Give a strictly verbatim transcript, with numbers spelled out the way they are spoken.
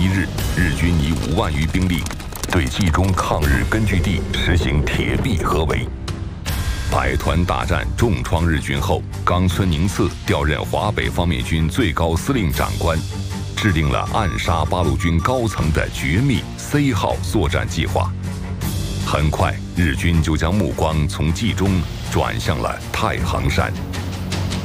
一日，日军以五万余兵力对冀中抗日根据地实行铁壁合围。百团大战重创日军后，冈村宁次调任华北方面军最高司令长官，制定了暗杀八路军高层的绝密 C 号作战计划。很快，日军就将目光从冀中转向了太行山。